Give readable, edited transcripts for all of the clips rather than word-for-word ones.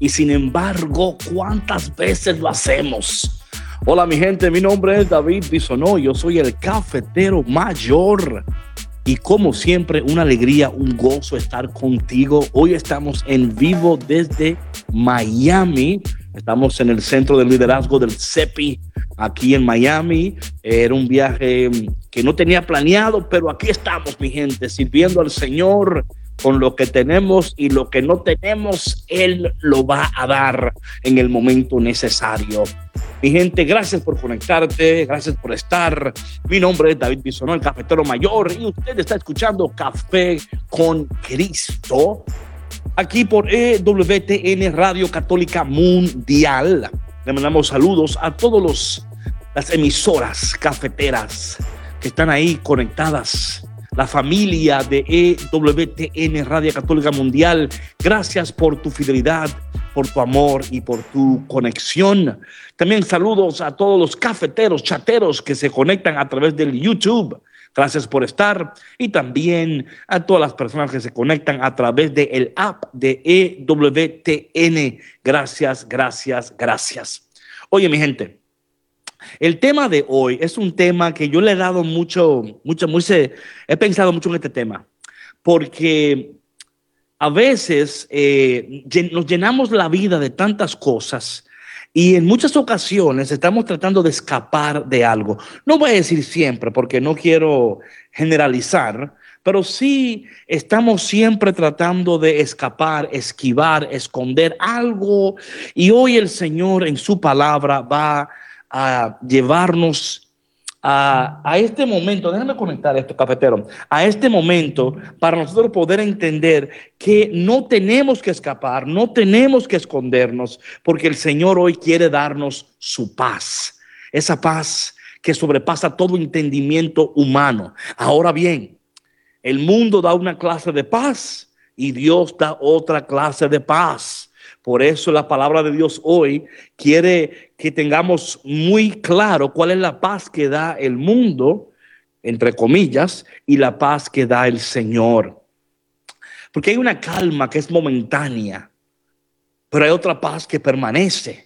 y sin embargo, ¿cuántas veces lo hacemos? Hola mi gente, mi nombre es David Bisonó, yo soy el cafetero mayor y como siempre una alegría, un gozo estar contigo. Hoy estamos en vivo desde Miami, estamos en el centro de liderazgo del CEPI aquí en Miami. Era un viaje que no tenía planeado, pero aquí estamos mi gente, sirviendo al Señor con lo que tenemos, y lo que no tenemos, Él lo va a dar en el momento necesario. Mi gente, gracias por conectarte, gracias por estar. Mi nombre es David Bisonó, el cafetero mayor, y usted está escuchando Café con Cristo, aquí por EWTN Radio Católica Mundial. Le mandamos saludos a todas las emisoras cafeteras que están ahí conectadas. La familia de EWTN Radio Católica Mundial, gracias por tu fidelidad, por tu amor y por tu conexión. También saludos a todos los cafeteros, chateros que se conectan a través del YouTube. Gracias por estar. Y también a todas las personas que se conectan a través del app de EWTN. Gracias, gracias, gracias. Oye, mi gente, el tema de hoy es un tema que yo le he dado he pensado mucho en este tema, porque a veces nos llenamos la vida de tantas cosas y en muchas ocasiones estamos tratando de escapar de algo. No voy a decir siempre porque no quiero generalizar, pero sí estamos siempre tratando de escapar, esquivar, esconder algo. Y hoy el Señor en su palabra va a llevarnos a este momento. Déjame conectar esto, cafetero, a este momento para nosotros poder entender que no tenemos que escapar, no tenemos que escondernos, porque el Señor hoy quiere darnos su paz, esa paz que sobrepasa todo entendimiento humano. Ahora bien, el mundo da una clase de paz y Dios da otra clase de paz. Por eso la palabra de Dios hoy quiere que tengamos muy claro cuál es la paz que da el mundo, entre comillas, y la paz que da el Señor. Porque hay una calma que es momentánea, pero hay otra paz que permanece.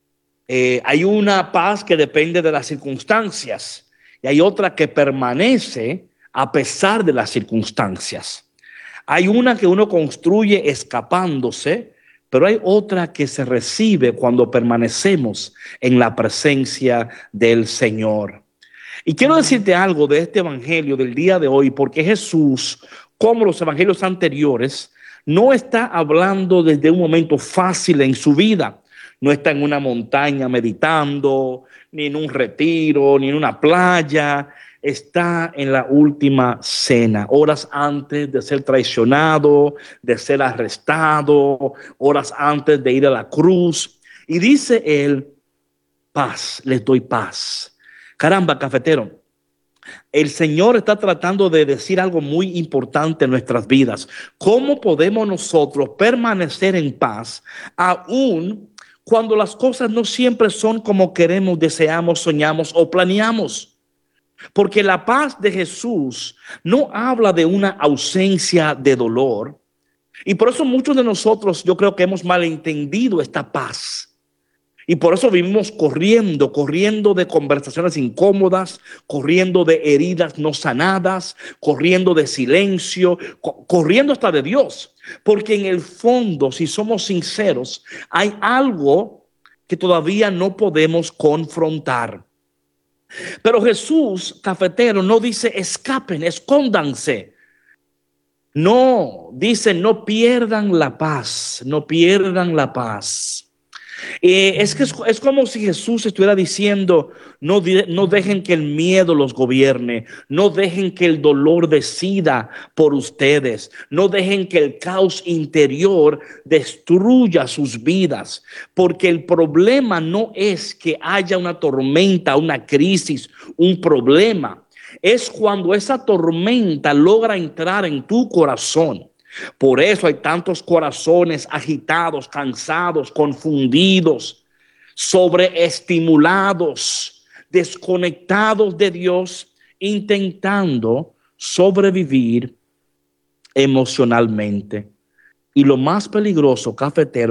Hay una paz que depende de las circunstancias y hay otra que permanece a pesar de las circunstancias. Hay una que uno construye escapándose, pero hay otra que se recibe cuando permanecemos en la presencia del Señor. Y quiero decirte algo de este evangelio del día de hoy, porque Jesús, como los evangelios anteriores, no está hablando desde un momento fácil en su vida. No está en una montaña meditando, ni en un retiro, ni en una playa. Está en la última cena, horas antes de ser traicionado, de ser arrestado, horas antes de ir a la cruz. Y dice él: paz, les doy paz. Caramba, cafetero, el Señor está tratando de decir algo muy importante en nuestras vidas. ¿Cómo podemos nosotros permanecer en paz aún cuando las cosas no siempre son como queremos, deseamos, soñamos o planeamos? Porque la paz de Jesús no habla de una ausencia de dolor. Y por eso muchos de nosotros, yo creo que hemos malentendido esta paz. Y por eso vivimos corriendo de conversaciones incómodas, corriendo de heridas no sanadas, corriendo de silencio, corriendo hasta de Dios. Porque en el fondo, si somos sinceros, hay algo que todavía no podemos confrontar. Pero Jesús, cafetero, no dice escapen, escóndanse. No, dice no pierdan la paz, no pierdan la paz. Es como si Jesús estuviera diciendo: no dejen que el miedo los gobierne, no dejen que el dolor decida por ustedes, no dejen que el caos interior destruya sus vidas, porque el problema no es que haya una tormenta, una crisis, un problema. Es cuando esa tormenta logra entrar en tu corazón. Por eso hay tantos corazones agitados, cansados, confundidos, sobreestimulados, desconectados de Dios, intentando sobrevivir emocionalmente. Y lo más peligroso, cafetero,